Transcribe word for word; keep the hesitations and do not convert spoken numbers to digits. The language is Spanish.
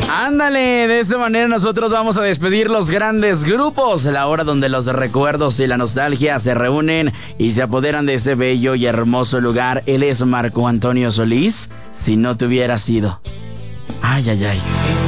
Ándale, de esta manera nosotros vamos a despedir los grandes grupos, la hora donde los recuerdos y la nostalgia se reúnen y se apoderan de ese bello y hermoso lugar. Él es Marco Antonio Solís, Si no te hubiera sido. Ay, ay, ay.